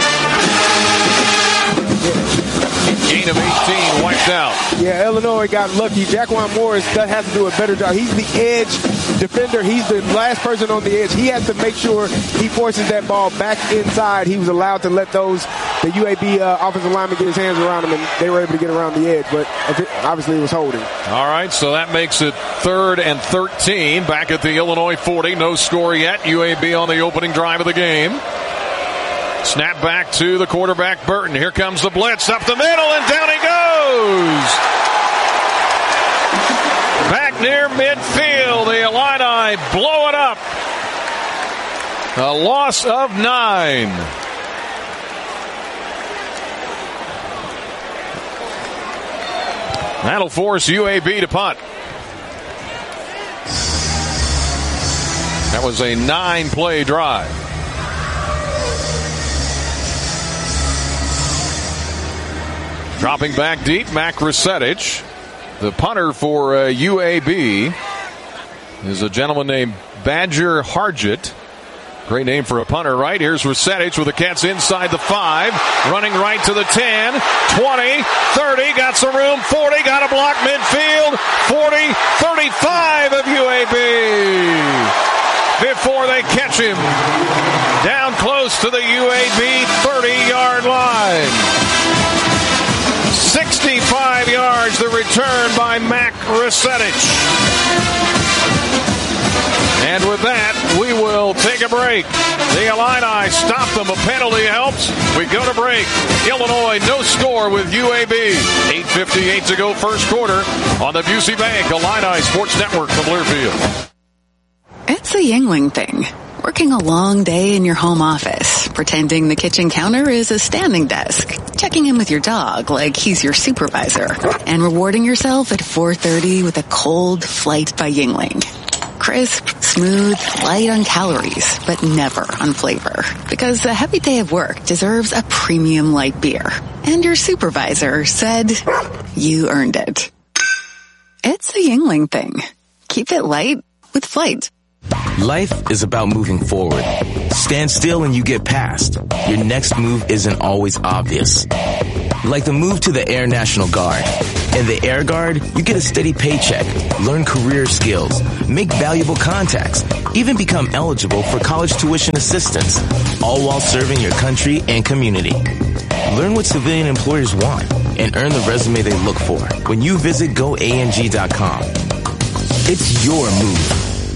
up. Gain of 18, wiped out. Yeah, Illinois got lucky. Jaquan Morris does have to do a better job. He's the edge defender. He's the last person on the edge. He has to make sure he forces that ball back inside. He was allowed to let the UAB offensive lineman get his hands around him, and they were able to get around the edge, but obviously it was holding. All right, so that makes it 3rd and 13 back at the Illinois 40. No score yet. UAB on the opening drive of the game. Snap back to the quarterback, Burton. Here comes the blitz up the middle, and down he goes. Back near midfield, the Illini blow it up. A loss of 9. That'll force UAB to punt. That was a 9-play drive. Dropping back deep, Mac Rusetich. The punter for UAB is a gentleman named Badger Hargett. Great name for a punter, right? Here's Rusetich with the Cats inside the 5. Running right to the 10, 20, 30. Got some room, 40. Got a block midfield, 40, 35 of UAB. Before they catch him. Down close to the UAB 30-yard line. 65 yards return by Mac Resetich. And with that, we will take a break. The Illini stop them. A penalty helps. We go to break. Illinois, no score with UAB. 8:58 to go first quarter on the Busey Bank Illini Sports Network from Learfield. It's a Yingling thing. Working a long day in your home office, pretending the kitchen counter is a standing desk, checking in with your dog like he's your supervisor, and rewarding yourself at 4:30 with a cold Flight by Yingling. Crisp, smooth, light on calories, but never on flavor. Because a heavy day of work deserves a premium light beer. And your supervisor said you earned it. It's a Yingling thing. Keep it light with Flight. Life is about moving forward. Stand still and you get past. Your next move isn't always obvious. Like the move to the Air National Guard. In the Air Guard, you get a steady paycheck, learn career skills, make valuable contacts, even become eligible for college tuition assistance, all while serving your country and community. Learn what civilian employers want and earn the resume they look for when you visit goang.com. It's your move.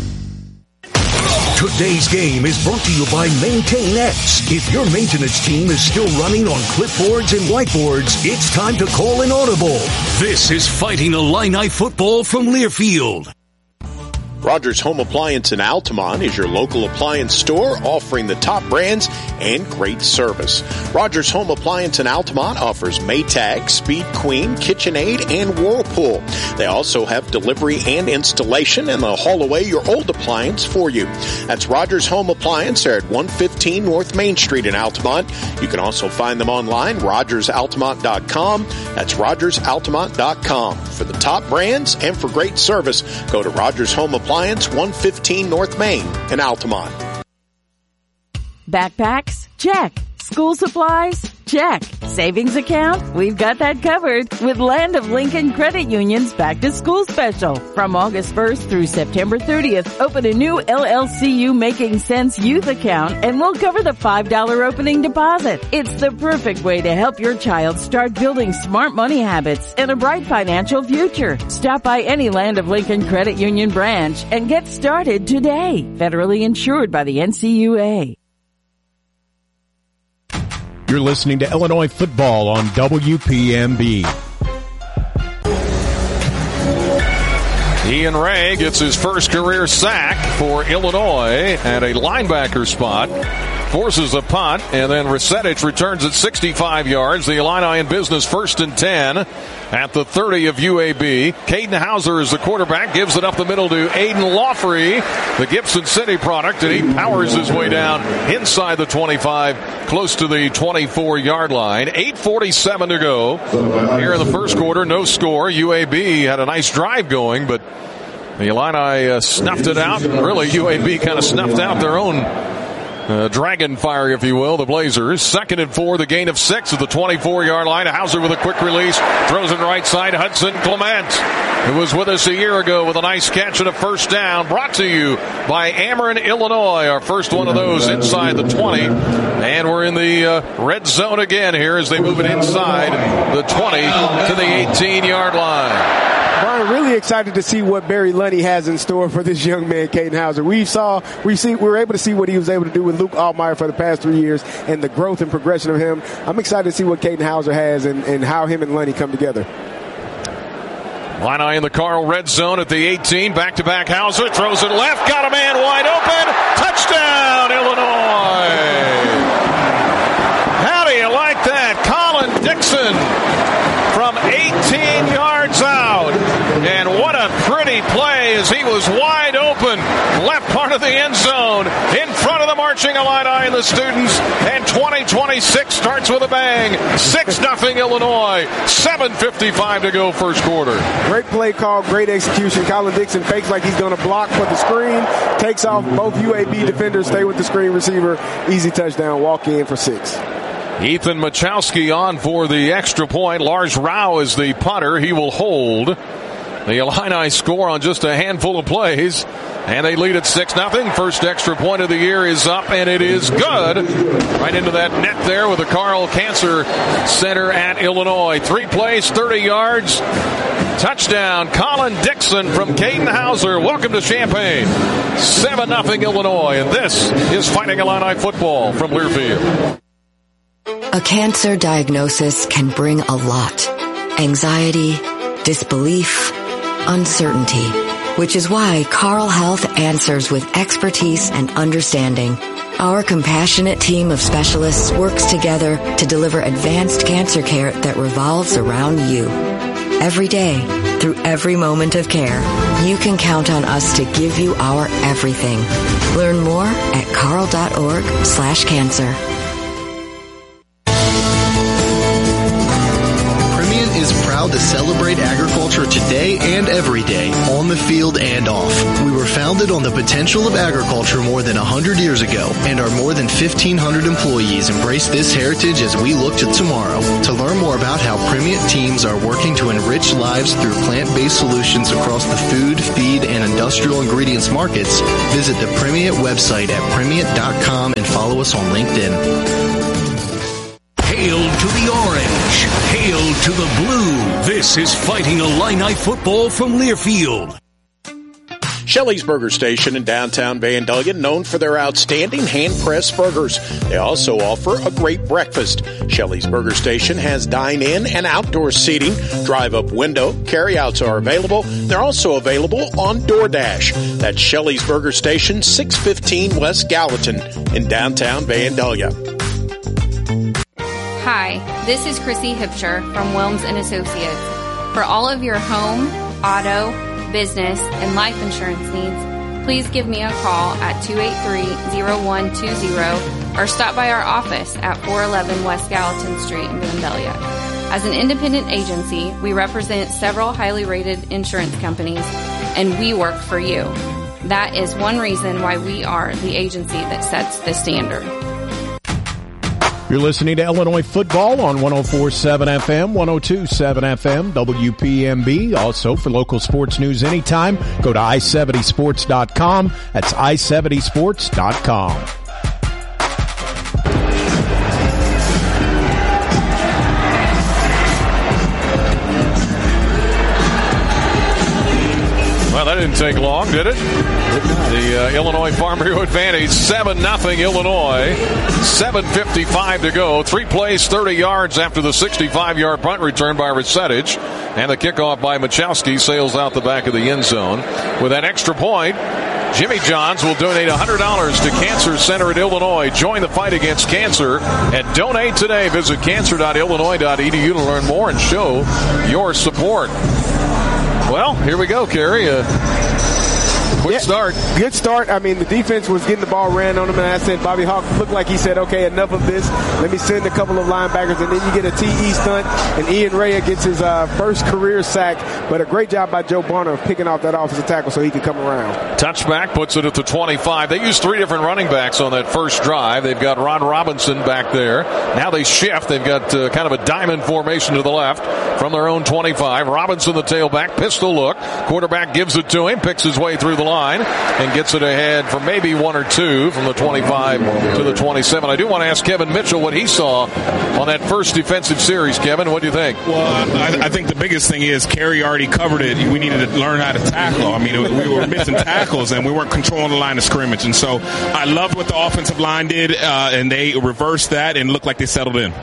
Today's game is brought to you by MaintainX. If your maintenance team is still running on clipboards and whiteboards, it's time to call an audible. This is Fighting Illini Football from Learfield. Rogers Home Appliance in Altamont is your local appliance store offering the top brands and great service. Rogers Home Appliance in Altamont offers Maytag, Speed Queen, KitchenAid, and Whirlpool. They also have delivery and installation, and they'll haul away your old appliance for you. That's Rogers Home Appliance. They're at 115 North Main Street in Altamont. You can also find them online, rogersaltamont.com. That's rogersaltamont.com. For the top brands and for great service, go to Rogers Home Appliance, 115 North Main in Altamont. Backpacks? Check. School supplies? Check. Savings account? We've got that covered with Land of Lincoln Credit Union's Back to School Special. From August 1st through September 30th, open a new LLCU Making Sense Youth account and we'll cover the $5 opening deposit. It's the perfect way to help your child start building smart money habits and a bright financial future. Stop by any Land of Lincoln Credit Union branch and get started today. Federally insured by the NCUA. You're listening to Illinois Football on WPMB. Ian Ray gets his first career sack for Illinois at a linebacker spot. Forces a punt, and then Resetich returns at 65 yards. The Illini in business 1st and 10 at the 30 of UAB. Caden Hauser is the quarterback, gives it up the middle to Aiden Lawfrey, the Gibson City product, and he powers his way down inside the 25, close to the 24-yard line. 8:47 to go here in the first quarter. No score. UAB had a nice drive going, but the Illini snuffed it out, and really UAB kind of snuffed out their own dragon fire, if you will, the Blazers. 2nd and 4, the gain of 6 at the 24-yard line. Hauser with a quick release, throws it right side. Hudson Clement, who was with us a year ago with a nice catch and a first down. Brought to you by Ameren, Illinois, our first one of those inside the 20. And we're in the red zone again here as they move it inside the 20 to the 18-yard line. Brian, really excited to see what Barry Lunny has in store for this young man, Caden Hauser. We were able to see what he was able to do with Luke Altmaier for the past 3 years and the growth and progression of him. I'm excited to see what Caden Hauser has and how him and Lunny come together. Illini in the Carl red zone at the 18. Back-to-back Hauser throws it left. Got a man wide open. Touchdown, Illinois. How do you like that? Colin Dixon from 18 yards out. And what a pretty play as he was wide open. Left part of the end zone in front of the marching Illini and the students. And 2026 starts with a bang. 6-0 Illinois. 7:55 to go first quarter. Great play call, great execution. Colin Dixon fakes like he's going to block for the screen. Takes off both UAB defenders, stay with the screen receiver. Easy touchdown, walk in for 6. Ethan Machowski on for the extra point. Lars Rau is the punter. He will hold. The Illini score on just a handful of plays, and they lead at 6-0. First extra point of the year is up, and it is good. Right into that net there with the Carl Cancer Center at Illinois. 3 plays, 30 yards. Touchdown, Colin Dixon from Caden Hauser. Welcome to Champaign. 7-0 Illinois, and this is Fighting Illini football from Learfield. A cancer diagnosis can bring a lot. Anxiety, disbelief, uncertainty, which is why Carle Health answers with expertise and understanding. Our compassionate team of specialists works together to deliver advanced cancer care that revolves around you. Every day, through every moment of care, you can count on us to give you our everything. Learn more at carle.org/cancer. To celebrate agriculture today and every day, on the field and off. We were founded on the potential of agriculture more than 100 years ago, and our more than 1,500 employees embrace this heritage as we look to tomorrow. To learn more about how Primient teams are working to enrich lives through plant-based solutions across the food, feed, and industrial ingredients markets, visit the Primient website at primient.com and follow us on LinkedIn. Hail to the orange. Hail to the blue. This is Fighting Illini football from Learfield. Shelley's Burger Station in downtown Vandalia, known for their outstanding hand-pressed burgers. They also offer a great breakfast. Shelley's Burger Station has dine-in and outdoor seating, drive-up window, carry-outs are available. They're also available on DoorDash. That's Shelley's Burger Station, 615 West Gallatin in downtown Vandalia. Hi, this is Chrissy Hipcher from Wilms & Associates. For all of your home, auto, business, and life insurance needs, please give me a call at 283-0120 or stop by our office at 411 West Gallatin Street in Vandalia. As an independent agency, we represent several highly rated insurance companies, and we work for you. That is one reason why we are the agency that sets the standard. You're listening to Illinois football on 104.7 FM, 102.7 FM, WPMB. Also, for local sports news anytime, go to i70sports.com. That's i70sports.com. Well, that didn't take long, did it? The Illinois Farm Bureau advantage, 7-0 Illinois. 7:55 to go. 3 plays, 30 yards after the 65-yard punt return by Resetich. And the kickoff by Machowski sails out the back of the end zone. With that extra point, Jimmy Johns will donate $100 to Cancer Center at Illinois. Join the fight against cancer and donate today. Visit cancer.illinois.edu to learn more and show your support. Well, here we go, Kerry. Quick start. Good start. I mean, the defense was getting the ball ran on him, and I said Bobby Hawk looked like he said, okay, enough of this. Let me send a couple of linebackers, and then you get a TE stunt, and Ian Rea gets his first career sack. But a great job by Joe Barner of picking off that offensive tackle so he could come around. Touchback puts it at the 25. They used 3 different running backs on that first drive. They've got Ron Robinson back there. Now they shift. They've got kind of a diamond formation to the left from their own 25. Robinson, the tailback, pistol look. Quarterback gives it to him, picks his way through the line and gets it ahead for maybe 1 or 2 from the 25 to the 27. I do want to ask Kevin Mitchell what he saw on that first defensive series. Kevin, what do you think? Well, I think the biggest thing is Kerry already covered it. We needed to learn how to tackle. I mean, we were missing tackles and we weren't controlling the line of scrimmage. And so I loved what the offensive line did, and they reversed that and looked like they settled in.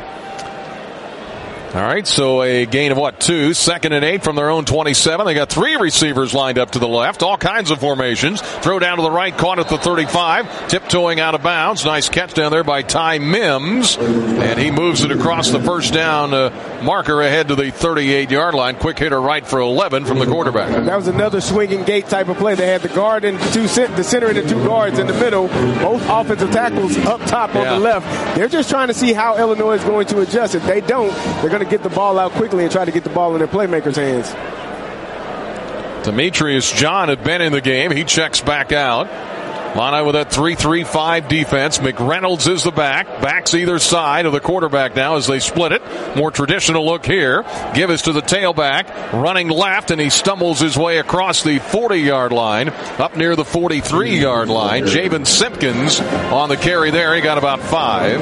All right, so a gain of 2? 2nd and 8 from their own 27. They got 3 receivers lined up to the left, all kinds of formations. Throw down to the right, caught at the 35, tiptoeing out of bounds. Nice catch down there by Ty Mims, and he moves it across the first down marker ahead to the 38-yard line. Quick hitter right for 11 from the quarterback. That was another swinging gate type of play. They had the guard and the center and the 2 guards in the middle, both offensive tackles up top on the left. They're just trying to see how Illinois is going to adjust. If they don't, they're going to get the ball out quickly and try to get the ball in their playmakers' hands. Demetrius John had been in the game. He checks back out. Illini with that 3-3-5 defense. McReynolds is the back. Backs either side of the quarterback now as they split it. More traditional look here. Give us to the tailback. Running left, and he stumbles his way across the 40-yard line. Up near the 43-yard line. Javen Simpkins on the carry there. He got about 5.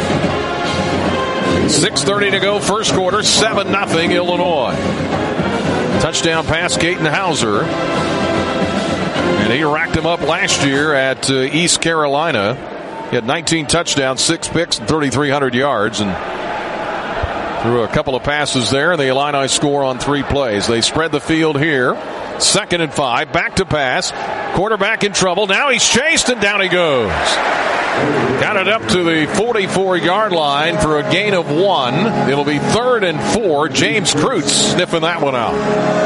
6:30 to go, first quarter, 7-0 Illinois. Touchdown pass, Gaten Hauser. And he racked him up last year at East Carolina. He had 19 touchdowns, 6 picks, and 3,300 yards. And threw a couple of passes there. The Illini score on 3 plays. They spread the field here. 2nd and 5. Back to pass. Quarterback in trouble. Now he's chased, and down he goes. Got it up to the 44-yard line for a gain of 1. It'll be 3rd and 4. James Kreutz sniffing that one out.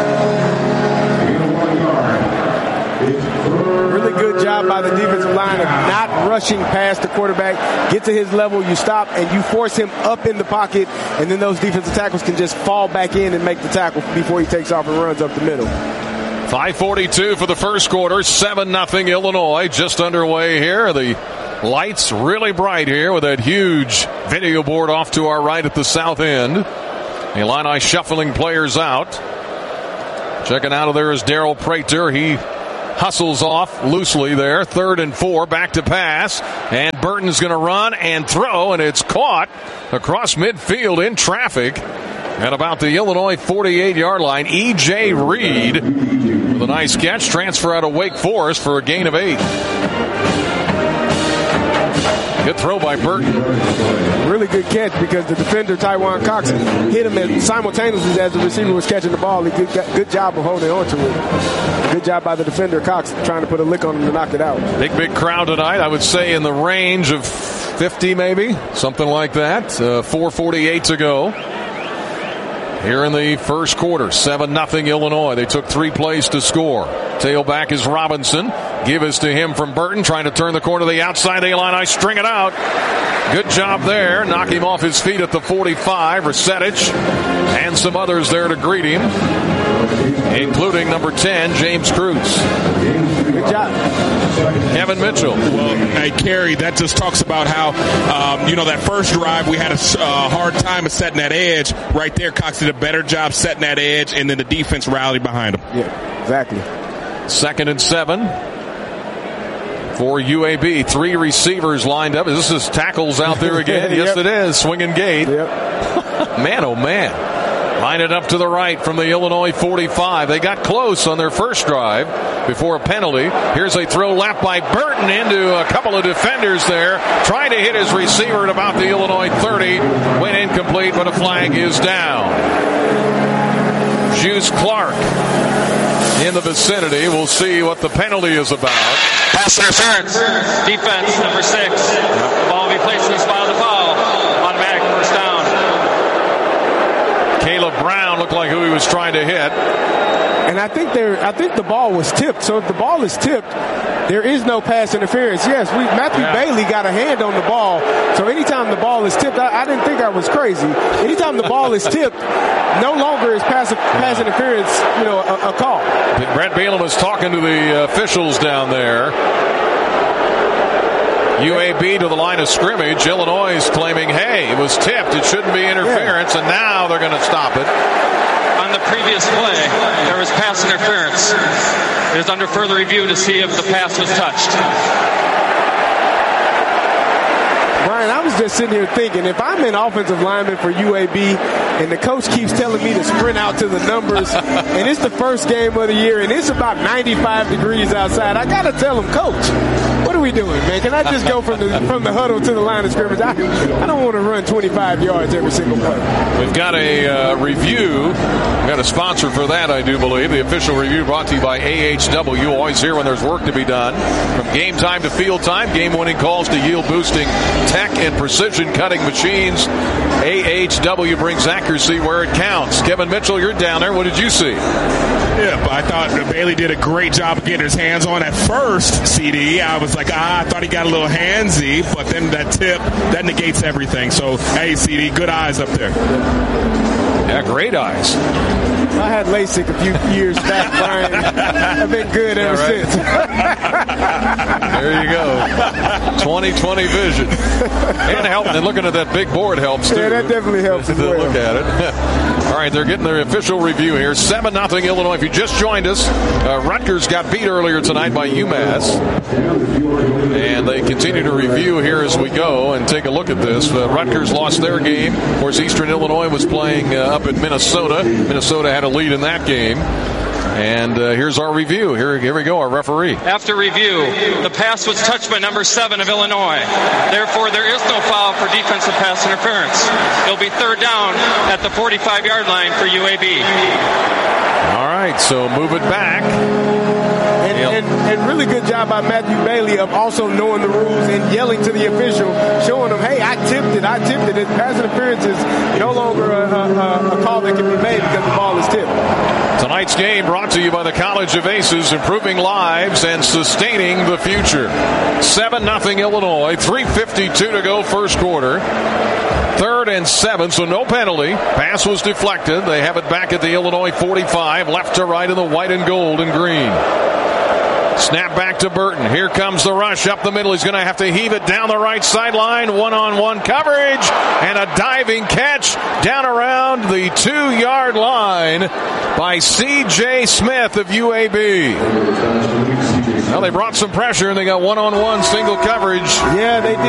Really good job by the defensive line of not rushing past the quarterback. Get to his level, you stop, and you force him up in the pocket, and then those defensive tackles can just fall back in and make the tackle before he takes off and runs up the middle. 5:42 for the first quarter. 7-0 Illinois just underway here. The lights really bright here with that huge video board off to our right at the south end. The Illini shuffling players out. Checking out of there is Daryl Prater. He hustles off loosely there. 3rd and 4. Back to pass. And Burton's going to run and throw, and it's caught across midfield in traffic at about the Illinois 48-yard line. E.J. Reed with a nice catch. Transfer out of Wake Forest for a gain of 8. Good throw by Burton. Really good catch because the defender, Taiwan Cox, hit him simultaneously as the receiver was catching the ball. He good job of holding on to it. Good job by the defender, Cox, trying to put a lick on him to knock it out. Big crowd tonight. I would say in the range of 50 maybe, something like that. 4:48 to go here in the first quarter. 7-0 Illinois. They took 3 plays to score. Tailback is Robinson. Give us to him from Burton, trying to turn the corner to the outside. The Illini string it out. Good job there. Knock him off his feet at the 45. Resetich and some others there to greet him, including number 10, James Kreutz. Good job. Kevin Mitchell. Well, hey, Kerry, that just talks about how, that first drive we had a hard time of setting that edge. Right there, Cox did a better job setting that edge, and then the defense rallied behind him. Yeah, exactly. 2nd and 7 for UAB. 3 receivers lined up. This is tackles out there again. Yes, it is. Swinging gate. Yep. Man, oh, man. Line it up to the right from the Illinois 45. They got close on their first drive before a penalty. Here's a throw left by Burton into a couple of defenders there. Trying to hit his receiver at about the Illinois 30. Went incomplete, but a flag is down. Juice Clark in the vicinity. We'll see what the penalty is about. Pass interference. Defense, number 6. The ball will be placed in the spot of the foul. Automatic first down. Caleb Brown looked like who he was trying to hit. And I think the ball was tipped. So if the ball is tipped, there is no pass interference. Yes, Matthew Bailey got a hand on the ball. So anytime the ball is tipped, I didn't think I was crazy. Anytime the ball is tipped, no longer is pass interference, a call. Brett Bielema was talking to the officials down there. UAB to the line of scrimmage. Illinois is claiming, hey, it was tipped. It shouldn't be interference, and now they're going to stop it. On the previous play, there was pass interference. It is under further review to see if the pass was touched. Brian, I was just sitting here thinking, if I'm an offensive lineman for UAB and the coach keeps telling me to sprint out to the numbers and it's the first game of the year and it's about 95 degrees outside, I got to tell him, Coach, what are we doing, man? Can I just go from the huddle to the line of scrimmage? I don't want to run 25 yards every single play. We've got a review. We've got a sponsor for that, I do believe. The official review brought to you by AHW. Always here when there's work to be done. From game time to field time, game-winning calls to yield-boosting tech and precision cutting machines. AHW brings accuracy where it counts. Kevin Mitchell, you're down there. What did you see? Yeah, I thought Bailey did a great job of getting his hands on at first, CD. I was like, I thought he got a little handsy, but then that tip, that negates everything. So, hey, CD, good eyes up there. Yeah, great eyes. I had LASIK a few years back, Brian. I've been good ever since. There you go. 20/20 vision. And helping. And looking at that big board helps, too. Yeah, that definitely helps as well. Look at it. All right, they're getting their official review here. 7-0 Illinois. If you just joined us, Rutgers got beat earlier tonight by UMass. And they continue to review here as we go and take a look at this. Rutgers lost their game. Of course, Eastern Illinois was playing up up at Minnesota. Minnesota had a lead in that game. And here's our review. Here we go, our referee. After review, the pass was touched by number 7 of Illinois. Therefore, there is no foul for defensive pass interference. It'll be third down at the 45-yard line for UAB. All right, so move it back. And really good job by Matthew Bailey of also knowing the rules and yelling to the official, showing him, hey, I tipped it. Pass interference is no longer a call that can be made because the ball is tipped. Tonight's game brought to you by the College of Aces, improving lives and sustaining the future. 7-0 Illinois, 3:52 to go first quarter. 3rd and 7, so no penalty. Pass was deflected. They have it back at the Illinois 45, left to right in the white and gold and green. Snap back to Burton. Here comes the rush up the middle. He's going to have to heave it down the right sideline. One-on-one coverage and a diving catch down around the 2-yard line by C.J. Smith of UAB. Well, they brought some pressure and they got one-on-one single coverage. Yeah, they did.